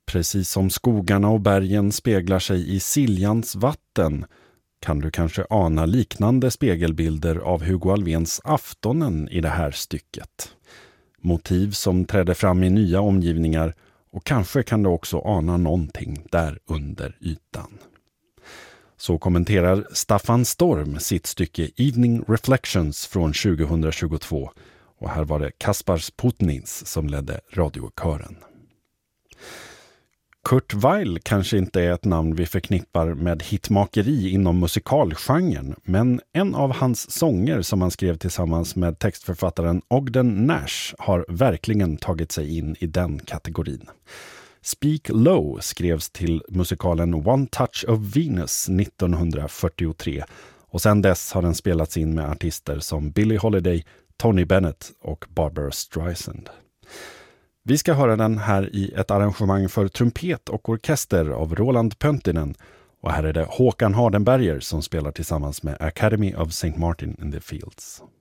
Precis som skogarna och bergen speglar sig i Siljans vatten kan du kanske ana liknande spegelbilder av Hugo Alfvéns Aftonen i det här stycket. Motiv som trädde fram i nya omgivningar och kanske kan du också ana någonting där under ytan. Så kommenterar Staffan Storm sitt stycke Evening Reflections från 2022 och här var det Kaspar Sputnins som ledde radiokören. Kurt Weill kanske inte är ett namn vi förknippar med hitmakeri inom musikalgenren, men en av hans sånger som han skrev tillsammans med textförfattaren Ogden Nash har verkligen tagit sig in i den kategorin. Speak Low skrevs till musikalen One Touch of Venus 1943 och sedan dess har den spelats in med artister som Billie Holiday, Tony Bennett och Barbara Streisand. Vi ska höra den här i ett arrangemang för trumpet och orkester av Roland Pöntinen och här är det Håkan Hardenberger som spelar tillsammans med Academy of St. Martin in the Fields.